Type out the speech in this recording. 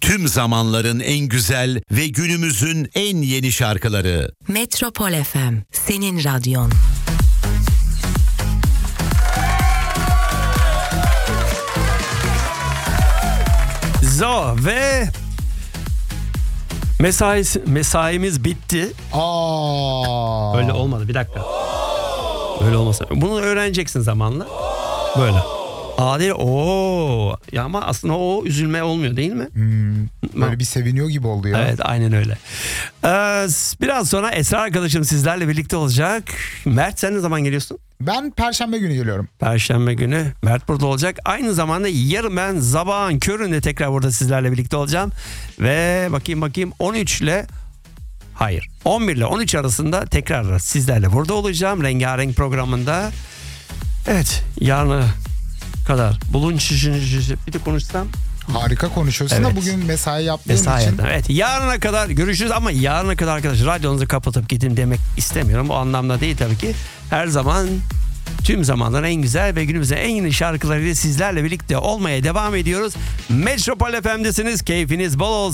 Tüm zamanların en güzel ve günümüzün en yeni şarkıları. Metropol FM, senin radyon. Ve mesaimiz bitti. Öyle olmadı, bir dakika. Böyle olmasa. Bunu öğreneceksin zamanla. Böyle. Değil ya, ama aslında o üzülme olmuyor değil mi? Böyle bir seviniyor gibi oldu ya. Evet, aynen öyle. Biraz sonra Esra arkadaşım sizlerle birlikte olacak. Mert, sen ne zaman geliyorsun? Ben Perşembe günü geliyorum. Perşembe günü Mert burada olacak. Aynı zamanda yarın ben sabahın köründe tekrar burada sizlerle birlikte olacağım. Ve bakayım 11 ile 13 arasında tekrar sizlerle burada olacağım. Rengarenk programında. Evet, yarına kadar bir de konuşsam. Harika konuşuyorsun da bugün mesai yaptığın için. Evet, yarına kadar görüşürüz ama yarına kadar arkadaşlar radyonuzu kapatıp gidin demek istemiyorum. O anlamda değil tabii ki. Her zaman tüm zamanların en güzel ve günümüzde en yeni şarkılarıyla sizlerle birlikte olmaya devam ediyoruz. Metropol FM'desiniz. Keyfiniz bol olsun.